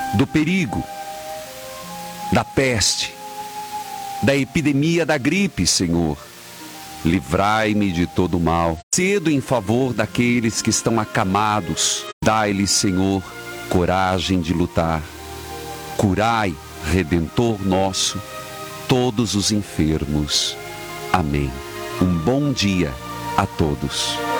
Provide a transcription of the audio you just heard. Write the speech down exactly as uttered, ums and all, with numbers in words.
do perigo, da peste, da epidemia da gripe, Senhor. Livrai-me de todo mal. Cedo em favor daqueles que estão acamados. Dai-lhes, Senhor, coragem de lutar. Curai, Redentor nosso, todos os enfermos. Amém. Um bom dia a todos.